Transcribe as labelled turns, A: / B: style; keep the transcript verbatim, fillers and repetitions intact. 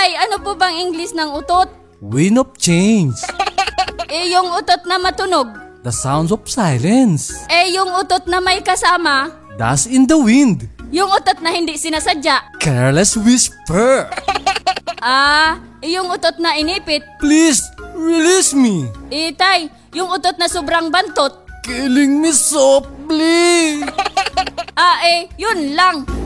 A: Tay, ano po bang English ng utot?
B: Wind of change.
A: Eh, yung utot na matunog.
B: The sounds of silence.
A: Eh, yung utot na may kasama.
B: Dust in the wind.
A: Yung utot na hindi sinasadya.
B: Careless whisper.
A: Ah, eh, yung utot na inipit.
B: Please, release me.
A: Eh, Tay, yung utot na sobrang bantot.
B: Killing me softly.
A: Ah, eh, yun lang.